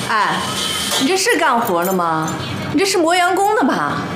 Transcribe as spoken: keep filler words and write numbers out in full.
哎，你这是干活的吗？你这是磨洋工的吧？